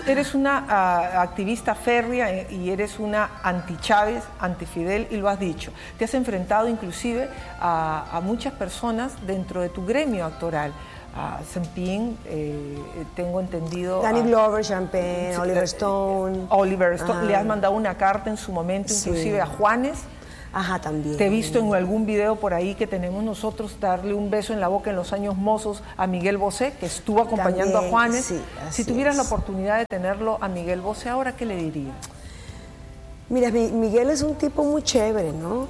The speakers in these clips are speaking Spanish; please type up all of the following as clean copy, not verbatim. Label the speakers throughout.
Speaker 1: Eres una activista férrea y eres una anti-Chávez, anti-Fidel, y lo has dicho. Te has enfrentado inclusive a muchas personas dentro de tu gremio actoral. A Sempin, tengo entendido...
Speaker 2: Danny Glover, Champagne, Oliver Stone.
Speaker 1: Oliver Stone. Le has mandado una carta en su momento, inclusive a Juanes.
Speaker 2: Ajá, también.
Speaker 1: Te he visto en algún video por ahí que tenemos nosotros darle un beso en la boca en los años mozos a Miguel Bosé, que estuvo acompañando
Speaker 2: también,
Speaker 1: a Juanes.
Speaker 2: sí,
Speaker 1: si tuvieras la oportunidad de tenerlo a Miguel Bosé, ¿ahora qué le dirías?
Speaker 2: Mira, Miguel es un tipo muy chévere, ¿no?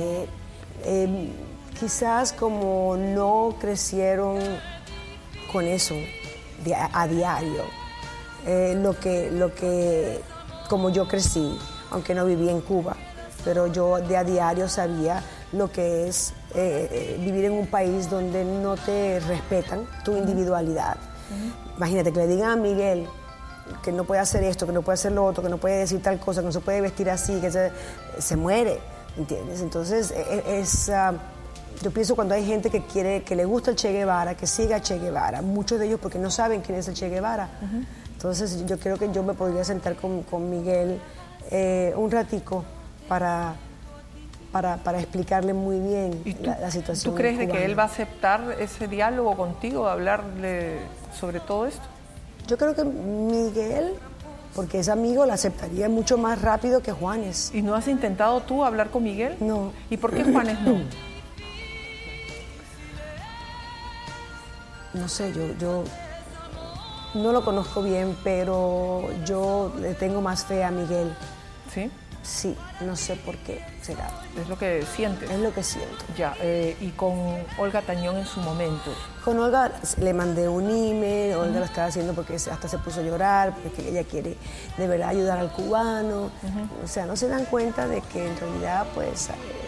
Speaker 2: Quizás como no crecieron con eso a diario, lo que como yo crecí, aunque no viví en Cuba, pero yo de a diario sabía lo que es vivir en un país donde no te respetan tu individualidad. Imagínate que le digan a Miguel que no puede hacer esto, que no puede hacer lo otro, que no puede decir tal cosa, que no se puede vestir así, que se muere, ¿entiendes? Entonces yo pienso cuando hay gente que le gusta el Che Guevara, que siga a Che Guevara, muchos de ellos porque no saben quién es el Che Guevara. Entonces yo creo que yo me podría sentar con Miguel un ratico para explicarle muy bien la situación.
Speaker 1: ¿Tú crees de que él va a aceptar ese diálogo contigo, hablarle sobre todo esto?
Speaker 2: Yo creo que Miguel, porque es amigo, la aceptaría mucho más rápido que Juanes.
Speaker 1: ¿Y no has intentado tú hablar con Miguel?
Speaker 2: No.
Speaker 1: ¿Y por qué Juanes no?
Speaker 2: No sé, yo no lo conozco bien, pero yo le tengo más fe a Miguel.
Speaker 1: ¿Sí?
Speaker 2: Sí, no sé por qué será.
Speaker 1: Es lo que sientes.
Speaker 2: Es lo que siento.
Speaker 1: Ya, y con Olga Tañón en su momento.
Speaker 2: Con Olga le mandé un email, Olga lo estaba haciendo porque hasta se puso a llorar, porque ella quiere de verdad ayudar al cubano. O sea, no se dan cuenta de que en realidad, pues,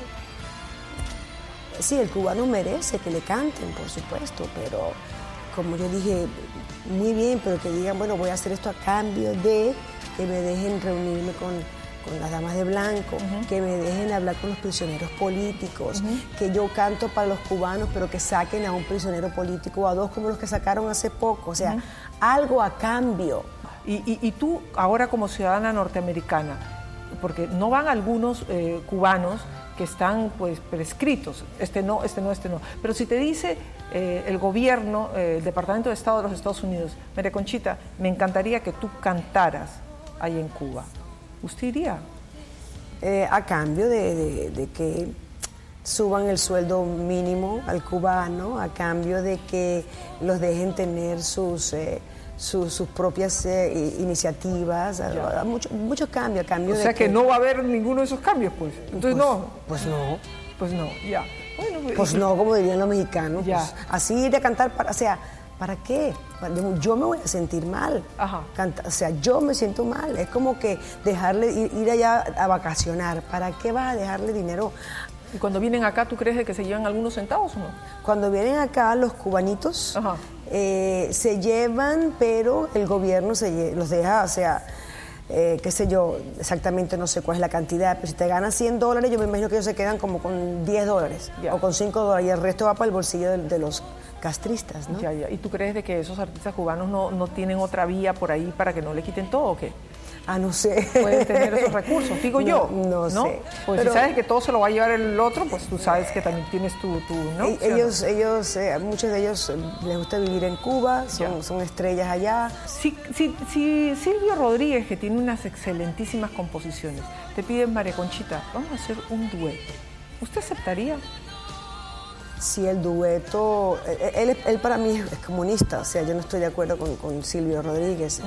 Speaker 2: sí, el cubano merece que le canten, por supuesto, pero como yo dije, muy bien, pero que digan, bueno, voy a hacer esto a cambio de que me dejen reunirme con las damas de blanco, que me dejen hablar con los prisioneros políticos, que yo canto para los cubanos, pero que saquen a un prisionero político o a dos como los que sacaron hace poco, o sea, algo a cambio.
Speaker 1: Y tú, ahora como ciudadana norteamericana, porque no van algunos cubanos que están pues prescritos, este no, pero si te dice el gobierno, el Departamento de Estado de los Estados Unidos, María Conchita, me encantaría que tú cantaras ahí en Cuba, ¿usted iría?
Speaker 2: A cambio de que suban el sueldo mínimo al cubano, a cambio de que los dejen tener sus propias iniciativas, muchos cambios, a cambio
Speaker 1: de... O sea que no va a haber ninguno de esos cambios, pues. Entonces
Speaker 2: pues no.
Speaker 1: Pues no, ya. Bueno,
Speaker 2: pues no, como dirían los mexicanos. Pues, así ir a cantar, ¿para qué? Yo me voy a sentir mal. O sea, yo me siento mal. Es como que dejarle ir allá a vacacionar. ¿Para qué vas a dejarle dinero?
Speaker 1: ¿Y cuando vienen acá, tú crees de que se llevan algunos centavos o no?
Speaker 2: Cuando vienen acá los cubanitos, se llevan, pero el gobierno los deja, o sea, qué sé yo, exactamente no sé cuál es la cantidad, pero si te ganas $100, yo me imagino que ellos se quedan como con $10 o con $5 y el resto va para el bolsillo de los castristas, ¿no?
Speaker 1: Ya. ¿Y tú crees de que esos artistas cubanos no tienen otra vía por ahí para que no le quiten todo o qué?
Speaker 2: No sé.
Speaker 1: Pueden tener esos recursos, digo yo.
Speaker 2: No sé.
Speaker 1: Pues pero si sabes que todo se lo va a llevar el otro, pues tú sabes que también tienes ¿no?
Speaker 2: Muchos de ellos les gusta vivir en Cuba, son estrellas allá.
Speaker 1: Si Silvio Rodríguez, que tiene unas excelentísimas composiciones, te pide, María Conchita, vamos a hacer un dueto, ¿usted aceptaría?
Speaker 2: Sí, el dueto, él para mí es comunista, o sea, yo no estoy de acuerdo con Silvio Rodríguez.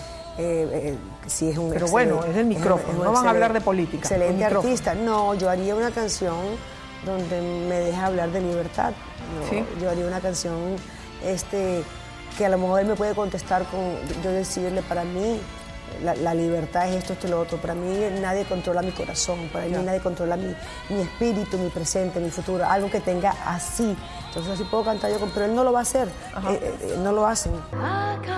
Speaker 2: Sí, es un
Speaker 1: pero bueno, es el micrófono, no van a hablar de política.
Speaker 2: Excelente artista. No, yo haría una canción donde me deja hablar de libertad. ¿Sí? Yo haría una canción que a lo mejor él me puede contestar con yo decirle, para mí la libertad es esto, lo otro. Para mí nadie controla mi corazón, para mí nadie controla mi espíritu, mi presente, mi futuro, algo que tenga así. Entonces así puedo cantar yo, pero él no lo va a hacer, no lo hacen.